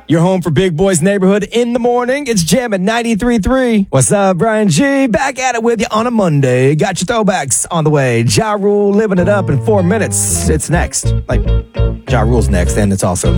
Your home for Big Boys Neighborhood in the morning. It's Jammin' 93.3. What's up, Brian G? Back at it with you on a Monday. Got your throwbacks on the way. Ja Rule living it up in 4 minutes. It's next. Ja Rule's next, and it's also